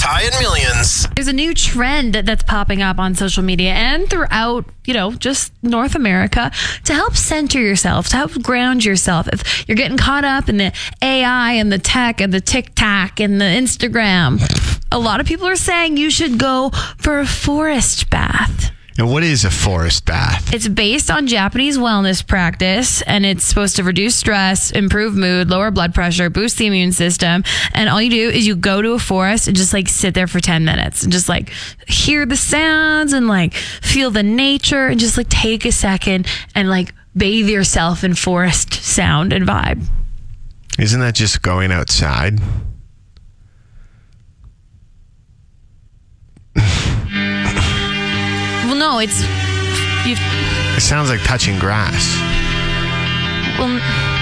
Ty and Millions. There's a new trend that's popping up on social media and throughout, just North America to help center yourself, to help ground yourself. If you're getting caught up in the AI and the tech and the TikTok and the Instagram, a lot of people are saying you should go for a forest bath. And what is a forest bath? It's based on Japanese wellness practice, and it's supposed to reduce stress, improve mood, lower blood pressure, boost the immune system. And all you do is you go to a forest and just sit there for 10 minutes and just hear the sounds and feel the nature and just take a second and bathe yourself in forest sound and vibe. Isn't that just going outside? Well, no, It sounds like touching grass. Well,